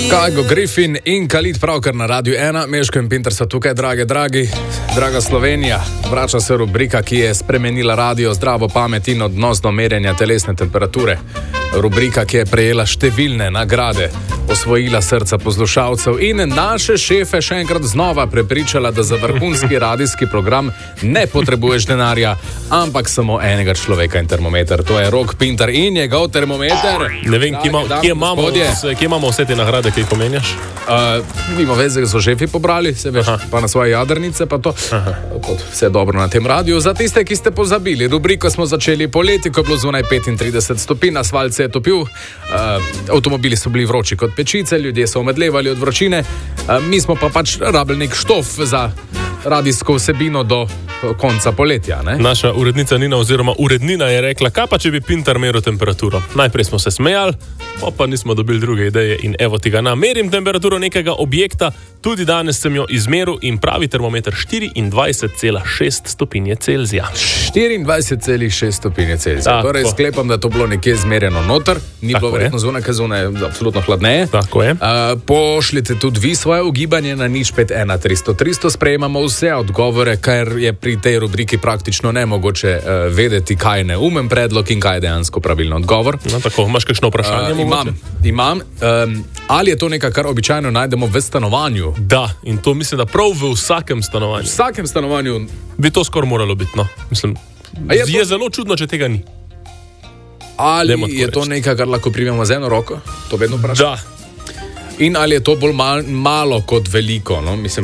Kajgo Griffin in Khalid pravkar na Radiu 1, Meško in Pinter so tukaj, draga Slovenija. Vrača se rubrika, ki je spremenila radio, zdravo pamet in odnos do merjenja telesne temperature. Rubrika, ki je prejela številne nagrade, osvojila srca poslušalcev in naše šefe še enkrat znova prepričala, da za vrhunski radijski program ne potrebuješ denarja, ampak samo enega človeka in termometer. To je Rok Pinter in njegov termometer. Ne vem, kje imamo vse te nagrade, ki jih omenjaš? Nima veze, so šefi pobrali, se veš, pa na svoje jadrnice, pa to. Kot vse dobro na tem radiju. Za tiste, ki ste pozabili, rubriko smo začeli poleti, ko je bilo zunaj 35 stopinj, asfalt se je topil, avtomobili so bili vroči kot pečice, ljudje so omedlevali od vročine, mi smo pa pač rabili nek štof za radijsko vsebino do konca poletja. Ne? Naša urednica Nina oziroma urednina je rekla, kaj pa če bi Pinter meril temperaturo. Najprej smo se smejali, pa nismo dobili druge ideje in evo ti ga namerim temperaturo nekega objekta, tudi danes sem jo izmeril in pravi termometer 24,6 stopinje Celzija. 24,6 stopinje Celzija. Torej sklepam, da to bilo nekje zmerjeno noter, ni bilo verjetno zunaj, ker zunaj je absolutno hladneje. Tako je. Pošljite tudi vi svoje ugibanje na 051 300 300, sprejemamo vse odgovore, ker je pri tej rubriki praktično nemogoče vedeti, kaj je neumen predlog in kaj je dejansko pravilno odgovor. No, tako, imaš kakšno vprašanje? Imam. Ali je to nekaj, kar običajno najdemo v stanovanju? Da, in to mislim, da prav v vsakem stanovanju. V vsakem stanovanju bi to skoraj moralo biti, no. Mislim, je zelo čudno, če tega ni. Ali je to nekaj, kar lahko primemo z eno roko? To vedno vprašam. Da. In ali je to bolj malo kot veliko, no? Mislim,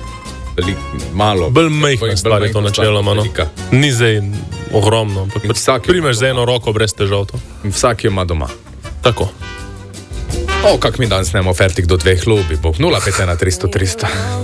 malo. Bolj majhna stvar je to načeloma, no. Ni zdaj ogromno, ampak primeš z eno roko brez težav to. Vsak jo ima doma. Tako. Kak mi danes nemo fertik do 2 ljubi, bo 051 300 300.